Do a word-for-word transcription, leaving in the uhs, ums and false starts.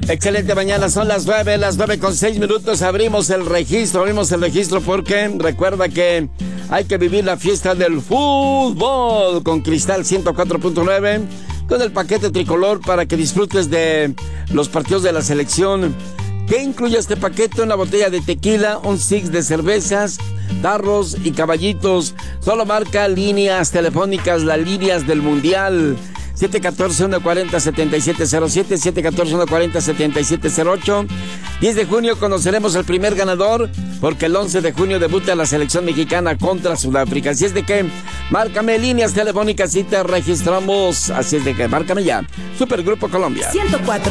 Excelente mañana, son las nueve, las nueve con seis minutos. Abrimos el registro, abrimos el registro porque recuerda que hay que vivir la fiesta del fútbol con Cristal ciento cuatro punto nueve, con el paquete tricolor para que disfrutes de los partidos de la selección. ¿Qué incluye este paquete? Una botella de tequila, un six de cervezas, tarros y caballitos. Solo marca líneas telefónicas, las líneas del Mundial. siete uno cuatro, uno cuatro cero, siete siete cero siete, siete uno cuatro, uno cuatro cero, siete siete cero ocho. diez de junio conoceremos el primer ganador, porque el once de junio debuta la selección mexicana contra Sudáfrica. Así es de que, márcame líneas telefónicas y te registramos. Así es de que, márcame ya. Supergrupo Colombia. ciento cuatro